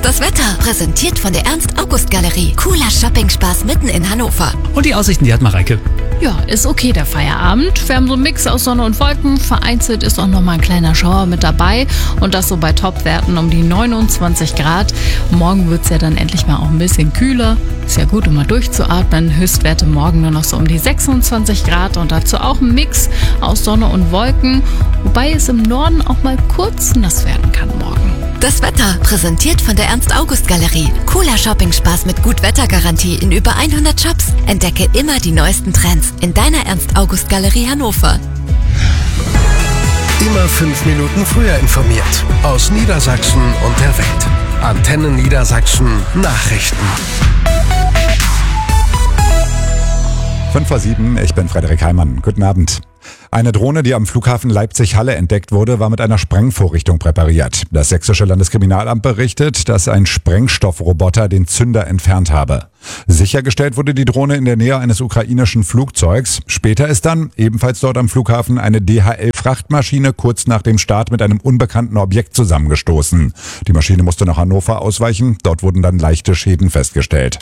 Das Wetter, präsentiert von der Ernst-August-Galerie. Cooler Shopping-Spaß mitten in Hannover. Und die Aussichten, die hat Mareike. Ja, ist okay, der Feierabend. Wir haben so einen Mix aus Sonne und Wolken. Vereinzelt ist auch nochmal ein kleiner Schauer mit dabei. Und das so bei Topwerten um die 29 Grad. Morgen wird es ja dann endlich mal auch ein bisschen kühler. Ist ja gut, um mal durchzuatmen. Höchstwerte morgen nur noch so um die 26 Grad. Und dazu auch ein Mix aus Sonne und Wolken. Wobei es im Norden auch mal kurz nass werden kann morgen. Das Wetter, präsentiert von der Ernst-August-Galerie. Cooler Shopping-Spaß mit Gut-Wetter-Garantie in über 100 Shops. Entdecke immer die neuesten Trends in deiner Ernst-August-Galerie Hannover. Immer 5 Minuten früher informiert. Aus Niedersachsen und der Welt. Antenne Niedersachsen Nachrichten. 5:07, ich bin Frederik Heimann. Guten Abend. Eine Drohne, die am Flughafen Leipzig-Halle entdeckt wurde, war mit einer Sprengvorrichtung präpariert. Das Sächsische Landeskriminalamt berichtet, dass ein Sprengstoffroboter den Zünder entfernt habe. Sichergestellt wurde die Drohne in der Nähe eines ukrainischen Flugzeugs. Später ist dann, ebenfalls dort am Flughafen, eine DHL-Frachtmaschine kurz nach dem Start mit einem unbekannten Objekt zusammengestoßen. Die Maschine musste nach Hannover ausweichen. Dort wurden dann leichte Schäden festgestellt.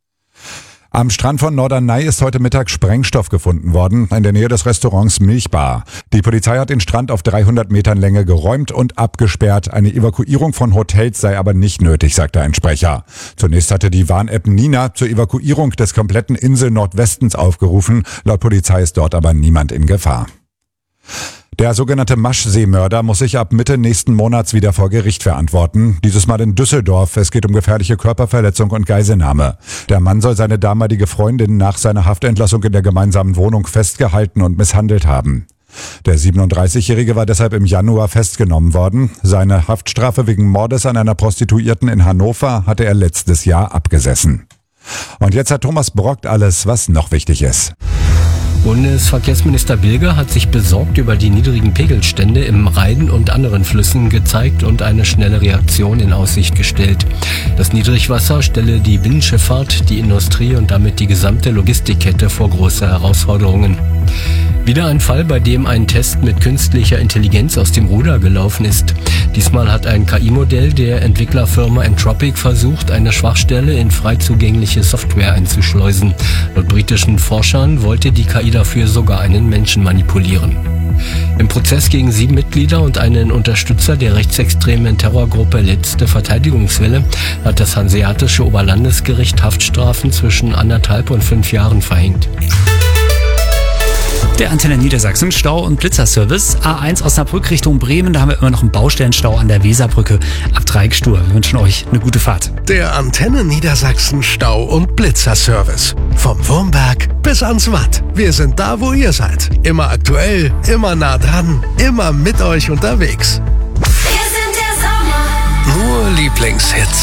Am Strand von Norderney ist heute Mittag Sprengstoff gefunden worden, in der Nähe des Restaurants Milchbar. Die Polizei hat den Strand auf 300 Metern Länge geräumt und abgesperrt. Eine Evakuierung von Hotels sei aber nicht nötig, sagte ein Sprecher. Zunächst hatte die Warn-App Nina zur Evakuierung des kompletten Insel Nordwestens aufgerufen. Laut Polizei ist dort aber niemand in Gefahr. Der sogenannte Maschseemörder muss sich ab Mitte nächsten Monats wieder vor Gericht verantworten. Dieses Mal in Düsseldorf. Es geht um gefährliche Körperverletzung und Geiselnahme. Der Mann soll seine damalige Freundin nach seiner Haftentlassung in der gemeinsamen Wohnung festgehalten und misshandelt haben. Der 37-Jährige war deshalb im Januar festgenommen worden. Seine Haftstrafe wegen Mordes an einer Prostituierten in Hannover hatte er letztes Jahr abgesessen. Und jetzt hat Thomas Brock alles, was noch wichtig ist. Bundesverkehrsminister Bilger hat sich besorgt über die niedrigen Pegelstände im Rhein und anderen Flüssen gezeigt und eine schnelle Reaktion in Aussicht gestellt. Das Niedrigwasser stelle die Binnenschifffahrt, die Industrie und damit die gesamte Logistikkette vor große Herausforderungen. Wieder ein Fall, bei dem ein Test mit künstlicher Intelligenz aus dem Ruder gelaufen ist. Diesmal hat ein KI-Modell der Entwicklerfirma Anthropic versucht, eine Schwachstelle in frei zugängliche Software einzuschleusen. Laut britischen Forschern wollte die KI dafür sogar einen Menschen manipulieren. Im Prozess gegen 7 Mitglieder und einen Unterstützer der rechtsextremen Terrorgruppe Letzte Verteidigungswelle hat das Hanseatische Oberlandesgericht Haftstrafen zwischen 1,5 und 5 Jahren verhängt. Der Antenne Niedersachsen Stau- und Blitzerservice. A1 Osnabrück Richtung Bremen, da haben wir immer noch einen Baustellenstau an der Weserbrücke ab Dreieckstur. Wir wünschen euch eine gute Fahrt. Der Antenne Niedersachsen Stau- und Blitzerservice. Vom Wurmberg bis ans Watt. Wir sind da, wo ihr seid. Immer aktuell, immer nah dran, immer mit euch unterwegs. Wir sind der Sommer. Nur Lieblingshits.